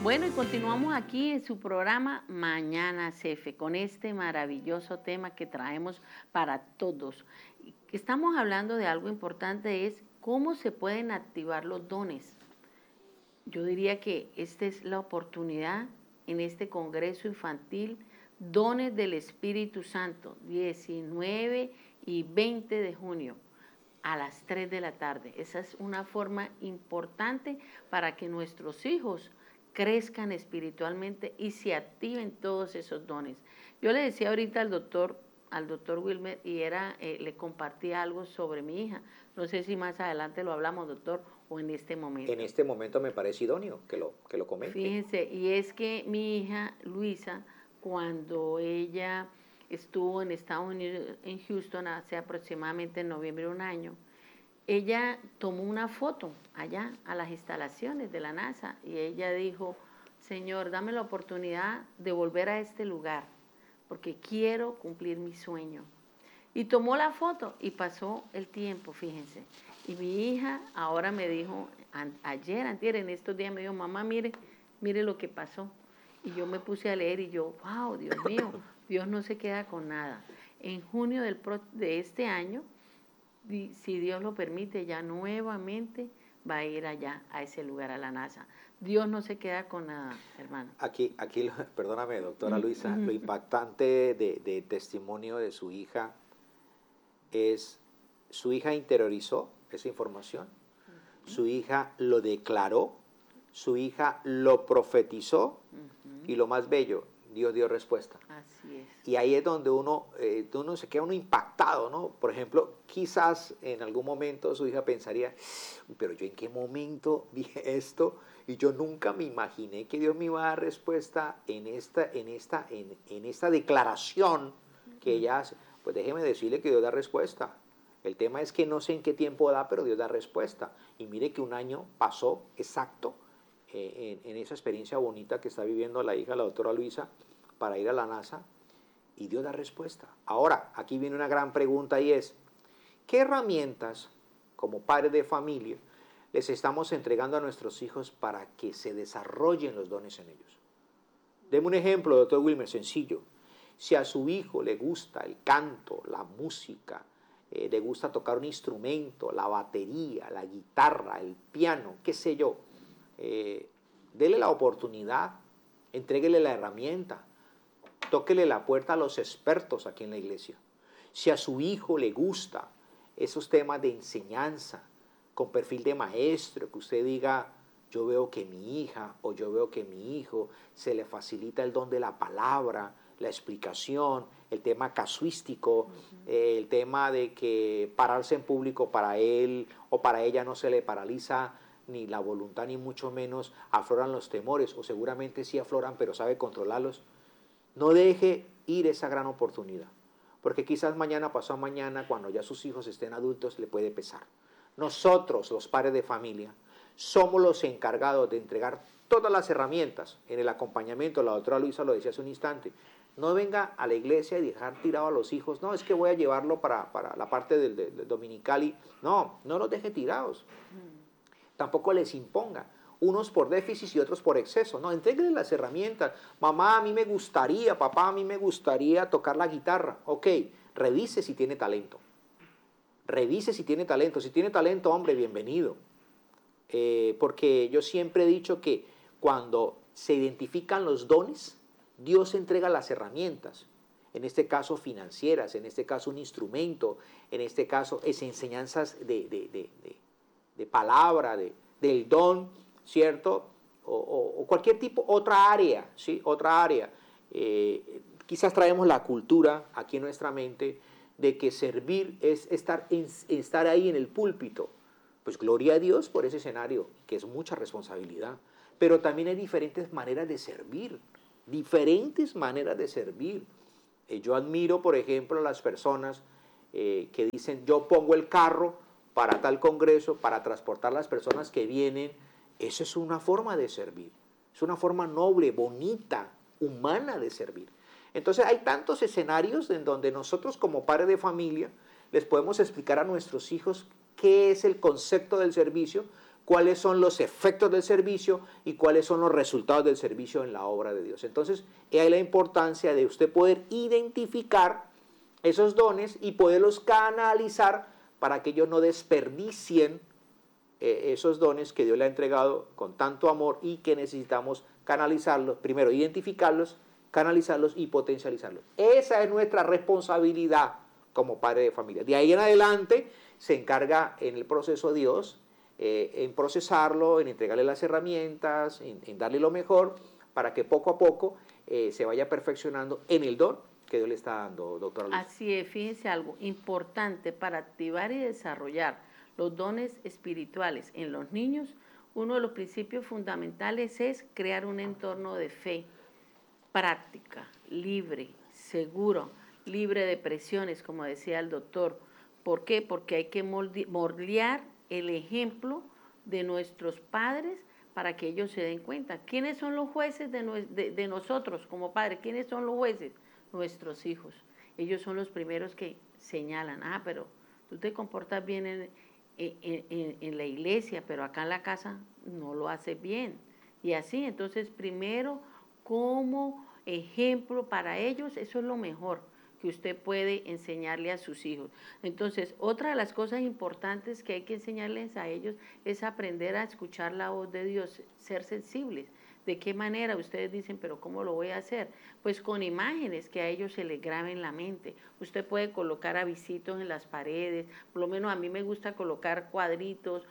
Bueno, y continuamos aquí en su programa Mañana CF con este maravilloso tema que traemos para todos. Estamos hablando de algo importante, es cómo se pueden activar los dones. Yo diría que esta es la oportunidad en este Congreso Infantil, Dones del Espíritu Santo, 19 y 20 de junio a las 3 de la tarde. Esa es una forma importante para que nuestros hijos crezcan espiritualmente y se activen todos esos dones. Yo le decía ahorita al doctor Wilmer, y le compartí algo sobre mi hija. No sé si más adelante lo hablamos, doctor, o en este momento. En este momento me parece idóneo que lo comente. Fíjense, y es que mi hija Luisa, cuando ella estuvo en Estados Unidos, en Houston, hace aproximadamente en noviembre de un año, ella tomó una foto allá a las instalaciones de la NASA y ella dijo: Señor, dame la oportunidad de volver a este lugar porque quiero cumplir mi sueño. Y tomó la foto y pasó el tiempo, fíjense. Y mi hija ahora me dijo, antier, en estos días me dijo: mamá, mire lo que pasó. Y yo me puse a leer y yo, wow, Dios mío, Dios no se queda con nada. En junio de este año, si Dios lo permite, ya nuevamente va a ir allá, a ese lugar, a la NASA. Dios no se queda con nada, hermano. Aquí perdóname, doctora Luisa, lo impactante de testimonio de su hija es, su hija interiorizó esa información, su hija lo declaró, su hija lo profetizó, y lo más bello, Dios dio respuesta. Así es. Y ahí es donde uno se queda impactado, ¿no? Por ejemplo, quizás en algún momento su hija pensaría: pero yo en qué momento dije esto, y yo nunca me imaginé que Dios me iba a dar respuesta en esta declaración que ella hace. Pues déjeme decirle que Dios da respuesta. El tema es que no sé en qué tiempo da, pero Dios da respuesta. Y mire que un año pasó exacto en esa experiencia bonita que está viviendo la hija, la doctora Luisa, para ir a la NASA, y Dios da respuesta. Ahora, aquí viene una gran pregunta, y es: ¿qué herramientas, como padres de familia, les estamos entregando a nuestros hijos para que se desarrollen los dones en ellos? Deme un ejemplo, doctor Wilmer, sencillo. Si a su hijo le gusta el canto, la música, le gusta tocar un instrumento, la batería, la guitarra, el piano, qué sé yo, dele la oportunidad, entréguele la herramienta, tóquele la puerta a los expertos aquí en la iglesia. Si a su hijo le gusta esos temas de enseñanza con perfil de maestro, que usted diga: yo veo que mi hija o yo veo que mi hijo se le facilita el don de la palabra, la explicación, el tema casuístico, el tema de que pararse en público para él o para ella no se le paraliza ni la voluntad, ni mucho menos afloran los temores, o seguramente sí afloran, pero sabe controlarlos. No deje ir esa gran oportunidad, porque quizás mañana, pasado mañana, cuando ya sus hijos estén adultos, le puede pesar. Nosotros, los padres de familia, somos los encargados de entregar todas las herramientas en el acompañamiento. La doctora Luisa lo decía hace un instante: no venga a la iglesia y dejar tirado a los hijos. No, es que voy a llevarlo para la parte del dominical. Y no los deje tirados. Tampoco les imponga, unos por déficit y otros por exceso. No, entréguenle las herramientas. Mamá, a mí me gustaría, papá, a mí me gustaría tocar la guitarra. Ok, revise si tiene talento. Revise si tiene talento. Si tiene talento, hombre, bienvenido. Porque yo siempre he dicho que cuando se identifican los dones, Dios entrega las herramientas. En este caso financieras, en este caso un instrumento, en este caso es enseñanzas de palabra, del don, ¿cierto? O cualquier tipo, otra área, ¿sí? Otra área. Quizás traemos la cultura aquí en nuestra mente de que servir es estar ahí en el púlpito. Pues gloria a Dios por ese escenario, que es mucha responsabilidad. Pero también hay diferentes maneras de servir, diferentes maneras de servir. Yo admiro, por ejemplo, a las personas que dicen: yo pongo el carro para tal congreso, para transportar las personas que vienen. Eso es una forma de servir, es una forma noble, bonita, humana de servir. Entonces hay tantos escenarios en donde nosotros, como padres de familia, les podemos explicar a nuestros hijos qué es el concepto del servicio, cuáles son los efectos del servicio y cuáles son los resultados del servicio en la obra de Dios. Entonces, hay la importancia de usted poder identificar esos dones y poderlos canalizar para que ellos no desperdicien esos dones que Dios le ha entregado con tanto amor y que necesitamos canalizarlos, primero identificarlos, canalizarlos y potencializarlos. Esa es nuestra responsabilidad como padre de familia. De ahí en adelante se encarga en el proceso Dios, en procesarlo, en entregarle las herramientas, en darle lo mejor, para que poco a poco se vaya perfeccionando en el don que Dios le está dando, doctora Luisa. Así es, fíjense algo importante para activar y desarrollar los dones espirituales en los niños. Uno de los principios fundamentales es crear un entorno de fe, práctica, libre, seguro, libre de presiones, como decía el doctor. ¿Por qué? Porque hay que moldear el ejemplo de nuestros padres para que ellos se den cuenta. ¿Quiénes son los jueces de nosotros como padres? ¿Quiénes son los jueces? Nuestros hijos. Ellos son los primeros que señalan, pero tú te comportas bien en la iglesia, pero acá en la casa no lo haces bien. Y así, entonces, primero, como ejemplo para ellos, eso es lo mejor que usted puede enseñarle a sus hijos. Entonces, otra de las cosas importantes que hay que enseñarles a ellos es aprender a escuchar la voz de Dios, ser sensibles. ¿De qué manera? Ustedes dicen, pero ¿cómo lo voy a hacer? Pues con imágenes que a ellos se les graben en la mente. Usted puede colocar avisitos en las paredes, por lo menos a mí me gusta colocar cuadritos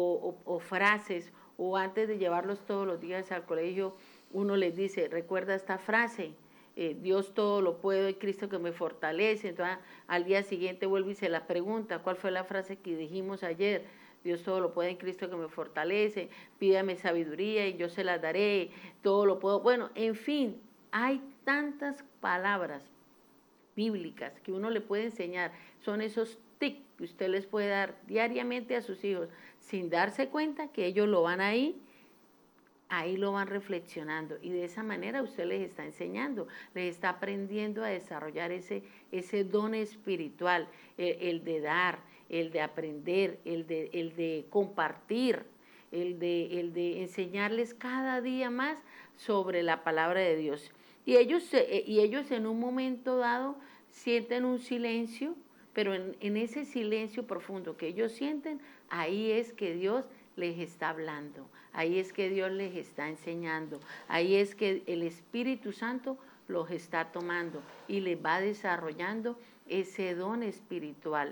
o frases, o antes de llevarlos todos los días al colegio, uno les dice, recuerda esta frase, Dios todo lo puedo en Cristo que me fortalece. Entonces al día siguiente vuelve y se la pregunta, ¿cuál fue la frase que dijimos ayer? Dios todo lo puede en Cristo que me fortalece, pídame sabiduría y yo se la daré, todo lo puedo. Bueno, en fin, hay tantas palabras bíblicas que uno le puede enseñar, son esos tics que usted les puede dar diariamente a sus hijos, sin darse cuenta que ellos lo van ahí lo van reflexionando y de esa manera usted les está enseñando, les está aprendiendo a desarrollar ese don espiritual, el de dar, el de aprender, el de compartir, el de enseñarles cada día más sobre la palabra de Dios. Y ellos en un momento dado sienten un silencio, pero en ese silencio profundo que ellos sienten, ahí es que Dios les está hablando, ahí es que Dios les está enseñando, ahí es que el Espíritu Santo los está tomando y les va desarrollando ese don espiritual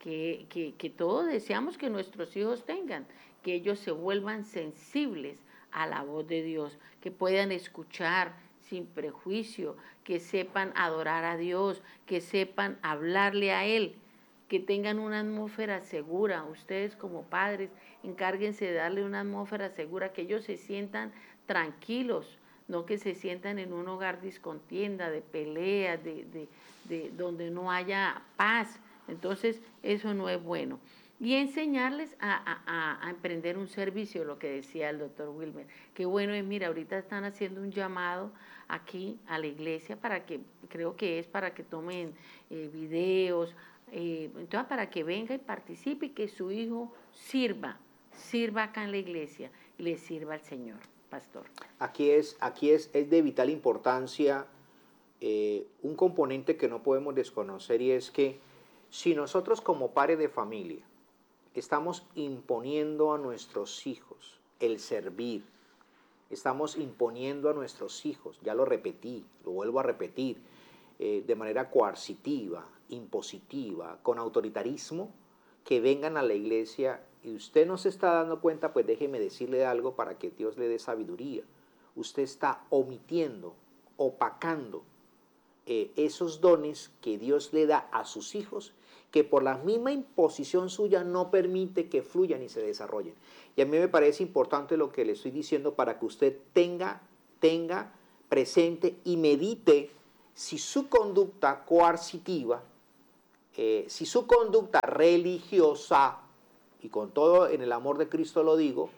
que todos deseamos que nuestros hijos tengan, que ellos se vuelvan sensibles a la voz de Dios, que puedan escuchar sin prejuicio, que sepan adorar a Dios, que sepan hablarle a Él, que tengan una atmósfera segura. Ustedes como padres, encárguense de darle una atmósfera segura, que ellos se sientan tranquilos, no que se sientan en un hogar discontienda, de peleas, de donde no haya paz. Entonces, eso no es bueno. Y enseñarles a emprender un servicio, lo que decía el doctor Wilmer. Qué bueno es, mira, ahorita están haciendo un llamado aquí a la iglesia para que, creo que es para que tomen videos, entonces para que venga y participe y que su hijo sirva acá en la iglesia y le sirva al Señor, pastor. Aquí es de vital importancia un componente que no podemos desconocer, y es que si nosotros como padres de familia estamos imponiendo a nuestros hijos el servir, estamos imponiendo a nuestros hijos, ya lo repetí, lo vuelvo a repetir, de manera coercitiva, impositiva, con autoritarismo, que vengan a la iglesia y usted no se está dando cuenta, pues déjeme decirle algo para que Dios le dé sabiduría. Usted está omitiendo, opacando esos dones que Dios le da a sus hijos, que por la misma imposición suya no permite que fluyan y se desarrollen. Y a mí me parece importante lo que le estoy diciendo para que usted tenga presente y medite si su conducta coercitiva, si su conducta religiosa, y con todo en el amor de Cristo lo digo,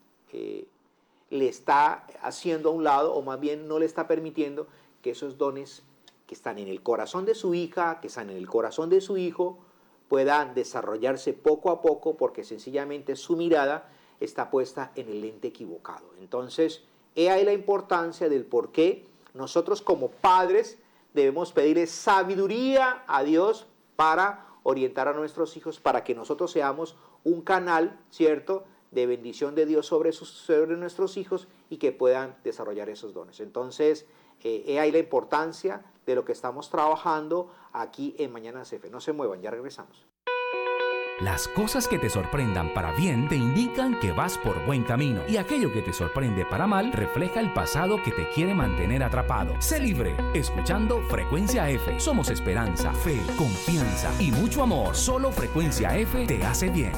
le está haciendo a un lado, o más bien no le está permitiendo que esos dones que están en el corazón de su hija, que están en el corazón de su hijo, puedan desarrollarse poco a poco, porque sencillamente su mirada está puesta en el lente equivocado. Entonces, he ahí la importancia del por qué nosotros como padres debemos pedirle sabiduría a Dios para orientar a nuestros hijos, para que nosotros seamos un canal, ¿cierto?, de bendición de Dios sobre nuestros hijos y que puedan desarrollar esos dones. Entonces, he ahí la importancia de lo que estamos trabajando aquí en Mañanas F. No se muevan, ya regresamos. Las cosas que te sorprendan para bien te indican que vas por buen camino, y aquello que te sorprende para mal refleja el pasado que te quiere mantener atrapado. Sé libre, escuchando Frecuencia F. Somos esperanza, fe, confianza y mucho amor. Solo Frecuencia F te hace bien.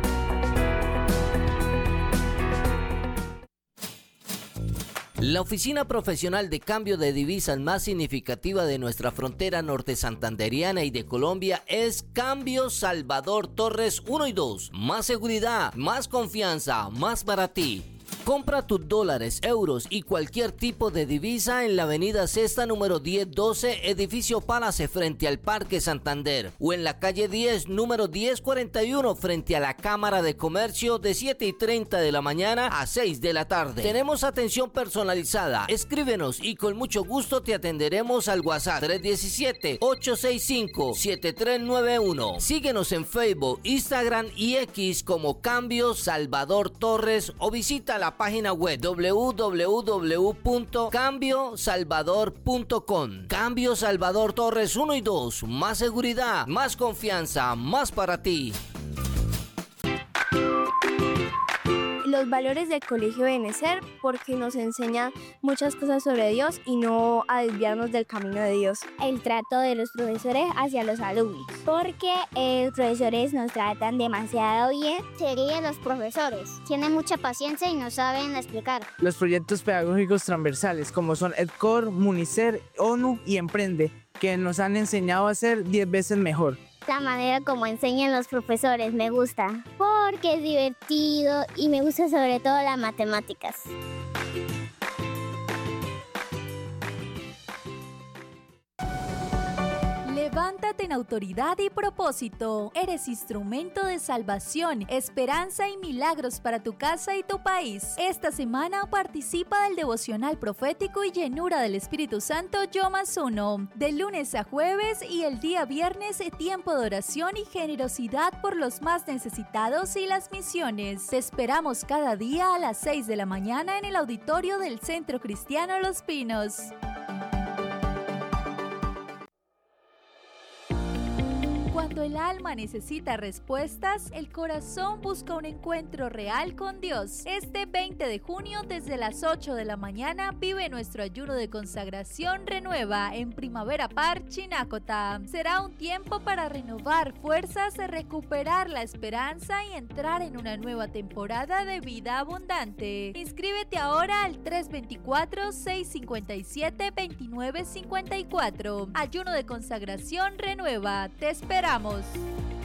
La oficina profesional de cambio de divisas más significativa de nuestra frontera norte santanderiana y de Colombia es Cambio Salvador Torres 1 y 2. Más seguridad, más confianza, más para ti. Compra tus dólares, euros y cualquier tipo de divisa en la avenida Cesta número 1012, edificio Palace frente al Parque Santander, o en la calle 10, número 1041 frente a la Cámara de Comercio de 7:30 de la mañana a 6 de la tarde. Tenemos atención personalizada. Escríbenos y con mucho gusto te atenderemos al WhatsApp 317-865-7391. Síguenos en Facebook, Instagram y X como Cambio Salvador Torres o visita la página web www.cambiosalvador.com. Cambio Salvador Torres 1 y 2. Más seguridad, más confianza, más para ti. Los valores del colegio deben ser porque nos enseñan muchas cosas sobre Dios y no a desviarnos del camino de Dios. El trato de los profesores hacia los alumnos, porque los profesores nos tratan demasiado bien. Serían los profesores, tienen mucha paciencia y nos saben explicar. Los proyectos pedagógicos transversales como son EdCor, Municer, ONU y Emprende, que nos han enseñado a ser 10 veces mejor. La manera como enseñan los profesores me gusta, porque es divertido y me gusta sobre todo las matemáticas. Levántate en autoridad y propósito. Eres instrumento de salvación, esperanza y milagros para tu casa y tu país. Esta semana participa del devocional profético y llenura del Espíritu Santo Yo Más Uno. De lunes a jueves y el día viernes, tiempo de oración y generosidad por los más necesitados y las misiones. Te esperamos cada día a las 6 de la mañana en el auditorio del Centro Cristiano Los Pinos. Cuando el alma necesita respuestas, el corazón busca un encuentro real con Dios. Este 20 de junio, desde las 8 de la mañana, vive nuestro ayuno de consagración Renueva en Primavera Park, Chinacota. Será un tiempo para renovar fuerzas, recuperar la esperanza y entrar en una nueva temporada de vida abundante. Inscríbete ahora al 324-657-2954. Ayuno de consagración Renueva. Te esperamos.